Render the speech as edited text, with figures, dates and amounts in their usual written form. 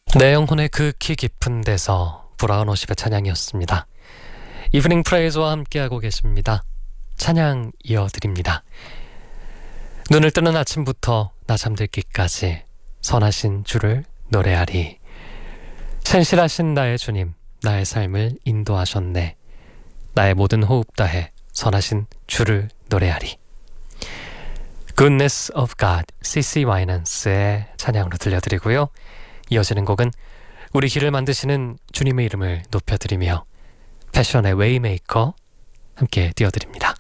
내 영혼의 극히 깊은 데서 브라운 오십의 찬양이었습니다. 이브닝 프레이즈와 함께하고 계십니다. 찬양 이어드립니다. 눈을 뜨는 아침부터 나 잠들기까지 선하신 주를 노래하리. 신실하신 나의 주님, 나의 삶을 인도하셨네. 나의 모든 호흡 다해 선하신 주를 노래하리. Goodness of God, CC 와이넌스의 찬양으로 들려드리고요. 이어지는 곡은 우리 길을 만드시는 주님의 이름을 높여드리며 패션의 웨이메이커 함께 띄워드립니다.